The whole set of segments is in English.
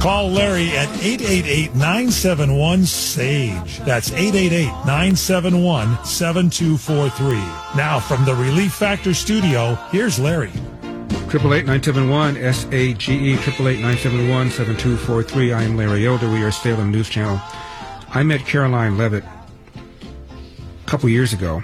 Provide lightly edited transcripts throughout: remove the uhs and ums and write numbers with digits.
Call Larry at 888-971-SAGE. That's 888-971-7243. Now from the Relief Factor studio, here's Larry. 888-971-SAGE, 888-971-7243. I am Larry Elder. We are Salem News Channel. I met Caroline Levitt a couple years ago.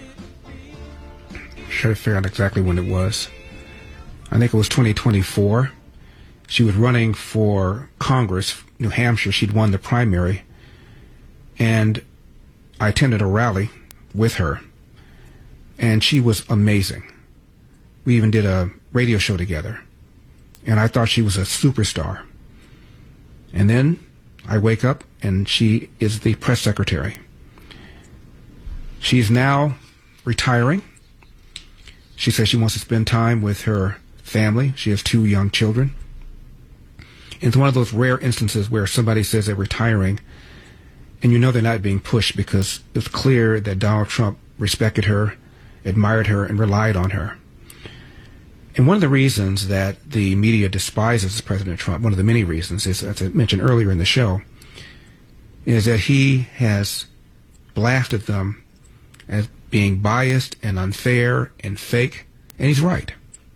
Try to figure out exactly when it was. I think it was 2024. She was running for Congress, New Hampshire. She'd won the primary. And I attended a rally with her. And she was amazing. We even did a radio show together. And I thought she was a superstar. And then I wake up and she is the press secretary. She's now retiring. She says she wants to spend time with her family. She has 2 young children. It's one of those rare instances where somebody says they're retiring and you know they're not being pushed, because it's clear that Donald Trump respected her, admired her, and relied on her. And one of the reasons that the media despises President Trump, one of the many reasons, is, as I mentioned earlier in the show, is that he has blasted them as being biased and unfair and fake, and he's right.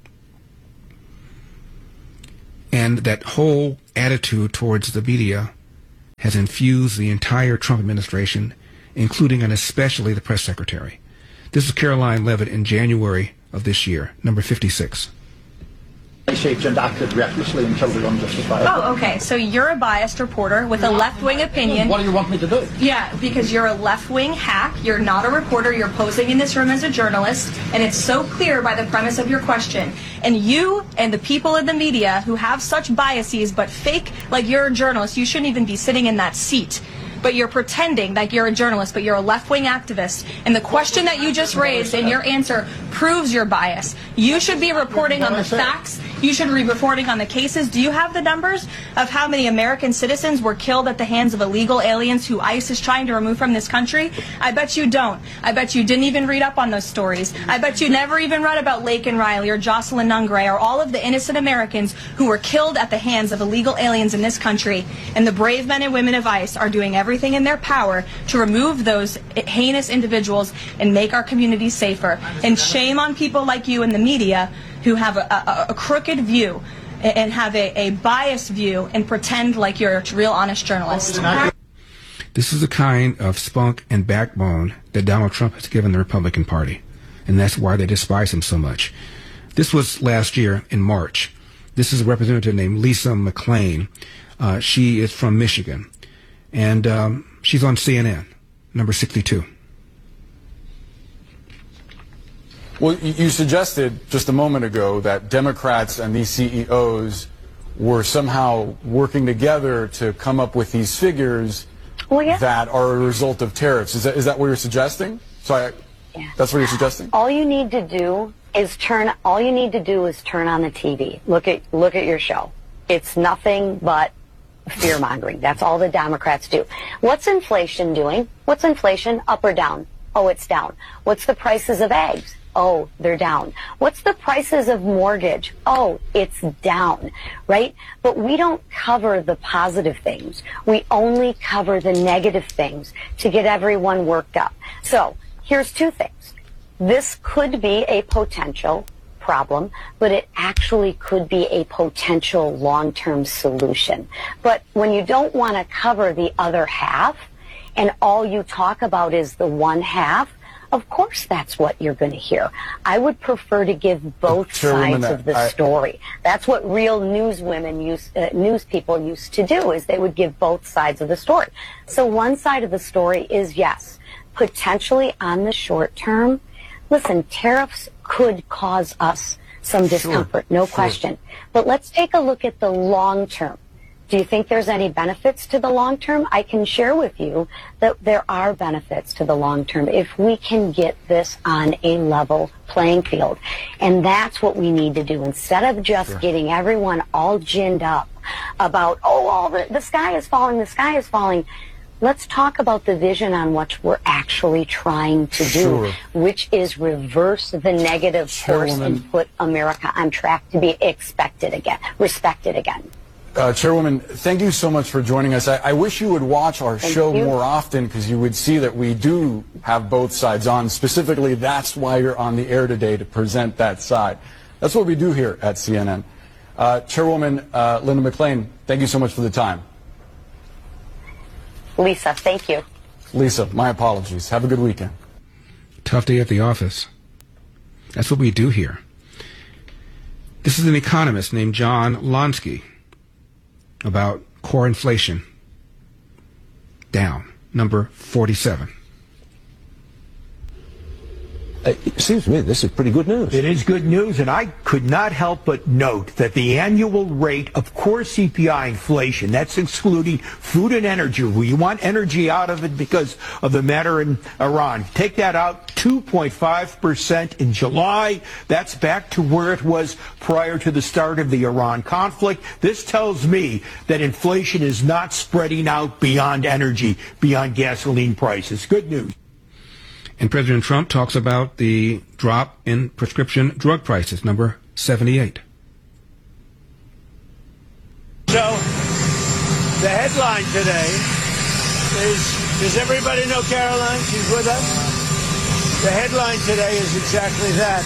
And that whole attitude towards the media has infused the entire Trump administration, including and especially the press secretary. This is Caroline Levitt in January of this year, number 56. Shaped and acted recklessly and killed unjustified. Oh, okay. So you're a biased reporter with a left-wing opinion. What do you want me to do? Yeah, because you're a left-wing hack. You're not a reporter. You're posing in this room as a journalist, and it's so clear by the premise of your question. And you and the people in the media who have such biases but fake like you're a journalist, you shouldn't even be sitting in that seat. But you're pretending like you're a journalist, but you're a left-wing activist. And the question that you just raised and your answer proves your bias. You should be reporting on the facts. You should be reporting on the cases. Do you have the numbers of how many American citizens were killed at the hands of illegal aliens who ICE is trying to remove from this country? I bet you don't. I bet you didn't even read up on those stories. I bet you never even read about Laken Riley or Jocelyn Nungray or all of the innocent Americans who were killed at the hands of illegal aliens in this country. And the brave men and women of ICE are doing everything in their power to remove those heinous individuals and make our communities safer. And shame on people like you in the media who have a crooked view and have a biased view and pretend like you're a real honest journalist. This is the kind of spunk and backbone that Donald Trump has given the Republican Party, and that's why they despise him so much. This was last year in March. This is a representative named Lisa McClain. She is from Michigan, and she's on CNN, number 62. Well, you suggested just a moment ago that Democrats and these CEOs were somehow working together to come up with these figures that are a result of tariffs. Is that what you're suggesting? That's what you're suggesting? All you need to do is turn on the TV. Look at your show. It's nothing but fear-mongering. That's all the Democrats do. What's inflation doing? What's inflation? Up or down? Oh, it's down. What's the prices of eggs? Oh, they're down. What's the prices of mortgage? Oh, it's down, right? But we don't cover the positive things. We only cover the negative things to get everyone worked up. So here's 2 things. This could be a potential problem, but it actually could be a potential long-term solution. But when you don't want to cover the other half and all you talk about is the one half, of course that's what you're going to hear. I would prefer to give both sides of the story. That's what real news people used to do, is they would give both sides of the story. So one side of the story is, yes, potentially on the short term, listen, tariffs could cause us some discomfort, no question. But let's take a look at the long term. Do you think there's any benefits to the long term? I can share with you that there are benefits to the long term if we can get this on a level playing field. And that's what we need to do. Instead of just getting everyone all ginned up about, the sky is falling, let's talk about the vision on what we're actually trying to do, which is reverse the negative course and put America on track to be respected again. Chairwoman, thank you so much for joining us. I wish you would watch our show more often, because you would see that we do have both sides on. Specifically, that's why you're on the air today, to present that side. That's what we do here at CNN. Chairwoman Linda McClain, thank you so much for the time. Lisa, thank you. Lisa, my apologies. Have a good weekend. Tough day at the office. That's what we do here. This is an economist named John Lonsky about core inflation. Down, number 47. It seems to me this is pretty good news. It is good news, and I could not help but note that the annual rate of core CPI inflation, that's excluding food and energy. We want energy out of it because of the matter in Iran. Take that out, 2.5% in July. That's back to where it was prior to the start of the Iran conflict. This tells me that inflation is not spreading out beyond energy, beyond gasoline prices. Good news. And President Trump talks about the drop in prescription drug prices, number 78. So, the headline today is, does everybody know Caroline? She's with us? The headline today is exactly that.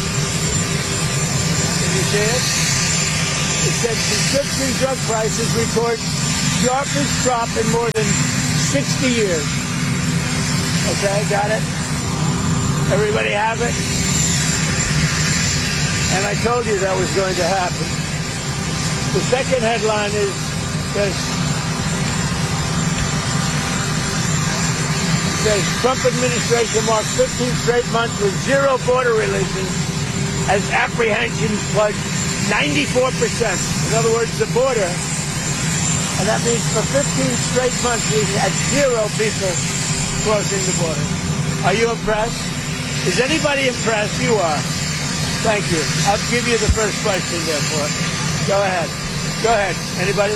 Can you see it? It said prescription drug prices record sharpest drop in more than 60 years. Okay, got it? Everybody have it? And I told you that was going to happen. The second headline is this. It says, Trump administration marks 15 straight months with zero border releases as apprehensions plunge 94%. In other words, the border. And that means for 15 straight months we've had zero people crossing the border. Are you impressed? Is anybody impressed? You are. Thank you. I'll give you the first question, therefore. Go ahead. Go ahead. Anybody?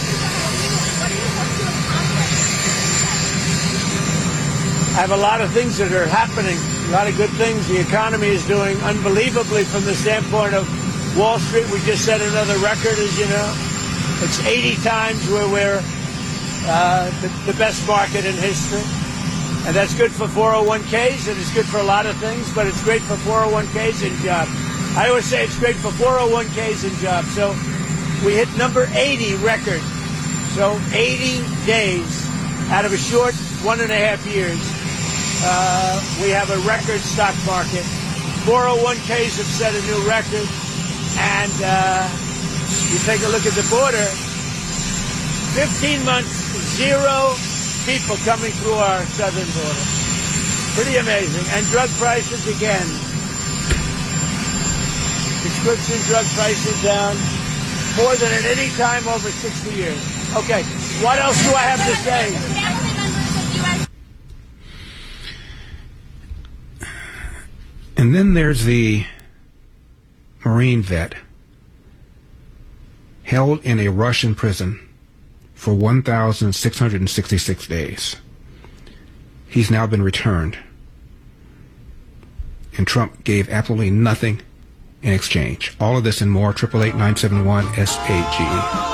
I have a lot of things that are happening, a lot of good things. The economy is doing unbelievably from the standpoint of Wall Street. We just set another record, as you know. It's 80 times where we're the best market in history. And that's good for 401ks, and it's good for a lot of things, but it's great for 401ks and jobs. I always say it's great for 401ks and jobs. So we hit number 80 record. So 80 days out of a short 1.5 years, we have a record stock market. 401ks have set a new record. And you take a look at the border, 15 months, zero people coming through our southern border. Pretty amazing. And drug prices, again. Prescription drug prices down more than at any time over 60 years. Okay, what else do I have to say? And then there's the Marine vet held in a Russian prison for 1,666 days. He's now been returned. And Trump gave absolutely nothing in exchange. All of this and more, 888-971-SAGE.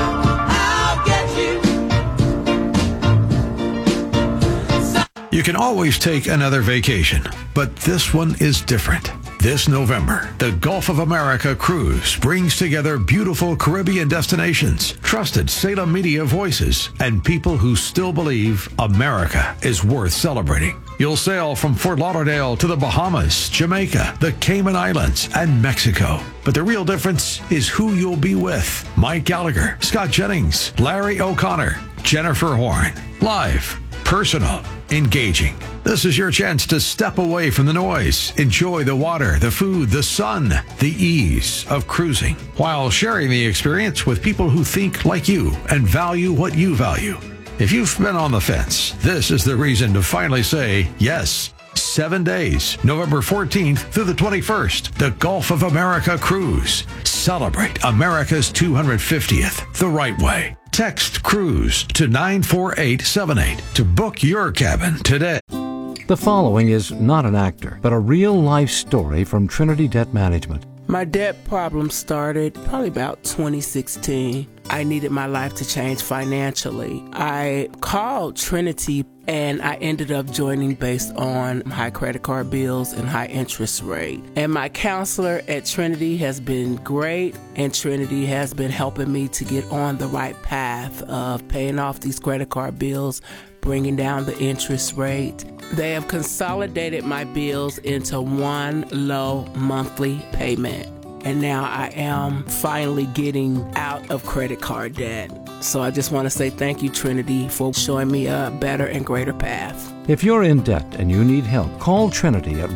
You can always take another vacation, but this one is different. This November, the Gulf of America cruise brings together beautiful Caribbean destinations, trusted Salem media voices, and people who still believe America is worth celebrating. You'll sail from Fort Lauderdale to the Bahamas, Jamaica, the Cayman Islands, and Mexico. But the real difference is who you'll be with. Mike Gallagher, Scott Jennings, Larry O'Connor, Jennifer Horn. Live, personal, engaging. This is your chance to step away from the noise, enjoy the water, the food, the sun, the ease of cruising, while sharing the experience with people who think like you and value what you value. If you've been on the fence, this is the reason to finally say yes. 7 days, November 14th through the 21st, the Gulf of America cruise. Celebrate America's 250th the right way. Text CRUISE to 94878 to book your cabin today. The following is not an actor, but a real-life story from Trinity Debt Management. My debt problem started probably about 2016. I needed my life to change financially. I called Trinity and I ended up joining based on high credit card bills and high interest rate. And my counselor at Trinity has been great, and Trinity has been helping me to get on the right path of paying off these credit card bills, bringing down the interest rate. They have consolidated my bills into one low monthly payment. And now I am finally getting out of credit card debt. So I just want to say thank you, Trinity, for showing me a better and greater path. If you're in debt and you need help, call Trinity at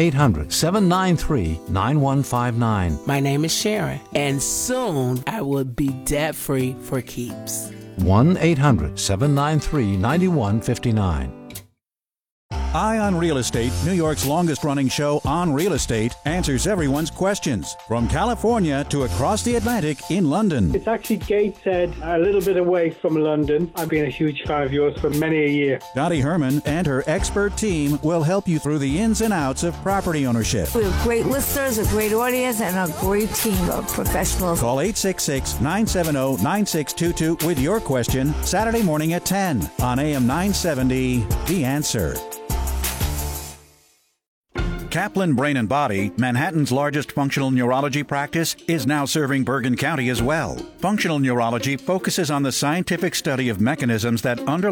1-800-793-9159. My name is Sharon, and soon I will be debt-free for keeps. 1-800-793-9159. Eye on Real Estate, New York's longest-running show on real estate, answers everyone's questions. From California to across the Atlantic in London. It's actually Gateshead, a little bit away from London. I've been a huge fan of yours for many a year. Dottie Herman and her expert team will help you through the ins and outs of property ownership. We have great listeners, a great audience, and a great team of professionals. Call 866-970-9622 with your question Saturday morning at 10 on AM 970, The Answer. Kaplan Brain and Body, Manhattan's largest functional neurology practice, is now serving Bergen County as well. Functional neurology focuses on the scientific study of mechanisms that underlie